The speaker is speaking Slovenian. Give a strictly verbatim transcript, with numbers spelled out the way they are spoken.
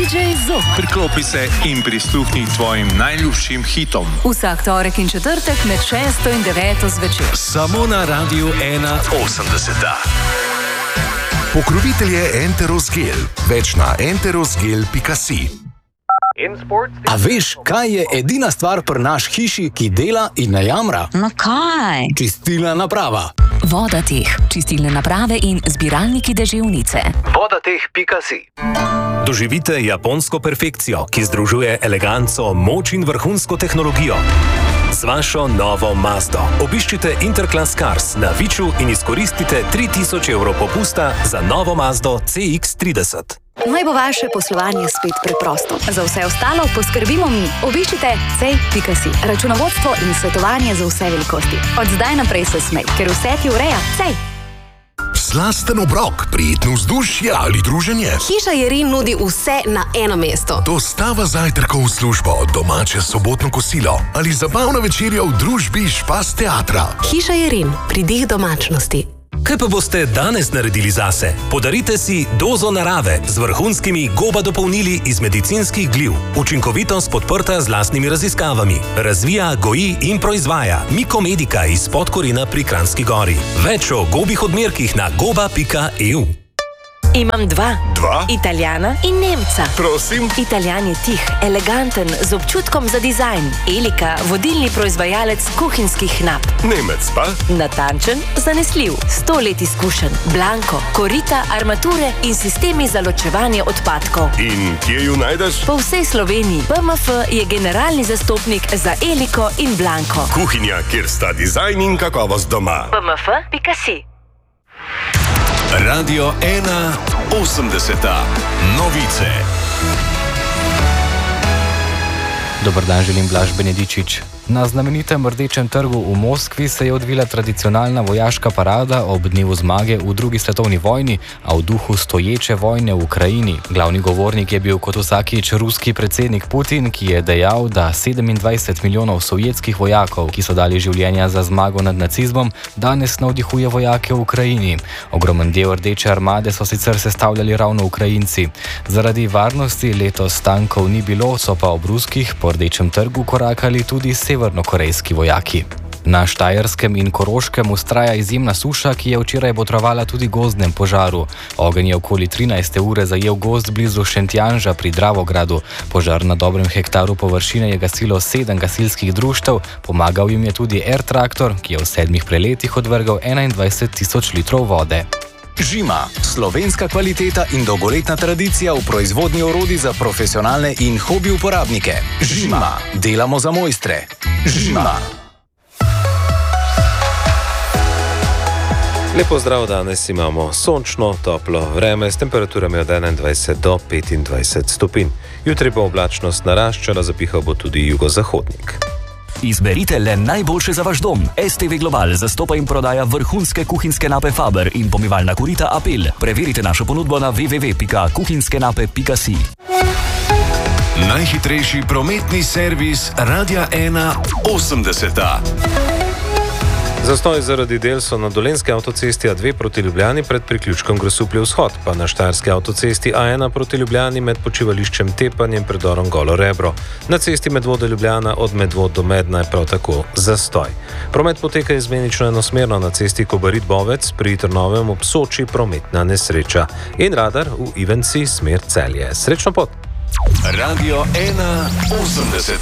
didžej Zob. Priklopi se in prisluhni tvojim najljubšim hitom. Vsak torek in četrtek med šesto in deveto zvečer. Samo na Radiu ena osemdeset. Pokrovitelj je Enterosgel. Več na enterosgel pika si. A veš, kaj je edina stvar pri naš hiši, ki dela in ne jamra? No kaj? Čistilna naprava. Vodateh, čistilne naprave in zbiralniki deževnice. vodateh pika si. Doživite japonsko perfekcijo, ki združuje eleganco, moč in vrhunsko tehnologijo. Z vašo novo Mazdo obiščite Interclass Cars na Viču in izkoristite tri tisoč evrov popusta za novo Mazdo C X trideset. Naj bo vaše poslovanje spet preprosto. Za vse ostalo poskrbimo mi. Obiščite cej pika si. Računovodstvo in svetovanje za vse velikosti. Od zdaj naprej se smej, ker vse ti ureja Cej. Slasten obrok, prijetno vzdušje ali druženje. Hiša Jerin nudi vse na eno mesto. Dostava zajtrkov v službo, domače sobotno kosilo ali zabavna večerja v družbi Špas teatra. Hiša Jerin, pridih domačnosti. Kaj pa boste danes naredili zase? Podarite si dozo narave z vrhunskimi goba dopolnili iz medicinskih gliv. Učinkovitost podprta z lastnimi raziskavami. Razvija, goji in proizvaja Mikomedika iz Podkorina pri Kranjski Gori. Več o gobih odmerkih na goba pika e u. Imam dva. Dva? Italijana in Nemca. Prosim? Italijan je tih, eleganten, z občutkom za dizajn. Elika, vodilni proizvajalec kuhinjskih nap. Nemec pa? Natančen, zanesljiv, sto let izkušen, blanko, korita, armature in sistemi za ločevanje odpadkov. In kje ju najdeš? Po vsej Sloveniji B M F je generalni zastopnik za Eliko in blanko. Kuhinja, kjer sta dizajn in kakovost doma. B M F pika si. Radio ena osemdeset. Novice. Dober dan, želim Blaž Benedičič. Na znamenitem Rdečem trgu v Moskvi se je odvila tradicionalna vojaška parada ob dnevu zmage v drugi svetovni vojni, a v duhu stoječe vojne v Ukrajini. Glavni govornik je bil kot vsakič ruski predsednik Putin, ki je dejal, da sedemindvajset milijonov sovjetskih vojakov, ki so dali življenja za zmago nad nacizmom, danes navdihuje vojake v Ukrajini. Ogromen del Rdeče armade so sicer sestavljali ravno Ukrajinci. Zaradi varnosti letos tankov ni bilo, so pa ob ruskih po Rdečem trgu korakali tudi severnokorejski vojaki. Na Štajerskem in Koroškem vztraja izjemna suša, ki je včeraj botrovala tudi gozdnem požaru. Ogenj je okoli trinajste ure zajel gozd blizu Šentjanža pri Dravogradu. Požar na dobrem hektaru površine je gasilo sedem gasilskih društev, pomagal jim je tudi R-traktor, ki je v sedmih preletih odvrgal enaindvajset tisoč litrov vode. Žima, slovenska kvaliteta in dolgoletna tradicija v proizvodnji orodij za profesionalne in hobi uporabnike. Žima, delamo za mojstre. Žima. Lepo zdrav, danes imamo sončno, toplo vreme s temperaturami od enaindvajset do petindvajset stopinj. Jutri bo oblačnost naraščala, zapihal bo tudi jugozahodnik. Izberite le najboljše za vaš dom. S T V Global zastopa in prodaja vrhunske kuhinjske nape Faber in pomivalna korita Apel. Preverite našo ponudbo na w w w pika kuhinjskenape pika si. Najhitrejši prometni servis Radia ena osemdeset. Zastoj zaradi del so na Dolenjski avtocesti A dve proti Ljubljani pred priključkom Grosuplje vzhod, pa na Štajerski avtocesti A ena proti Ljubljani med počivališčem Tepanje in predorom Golo Rebro. Na cesti Medvod do Ljubljana od Medvod do Medna je prav tako zastoj. Promet poteka izmenično enosmerno na cesti Kobarid-Bovec, pri Trnovem ob Soči prometna nesreča. In radar v Ivenci smer Celje. Srečno pot! Radio ena osemdeset.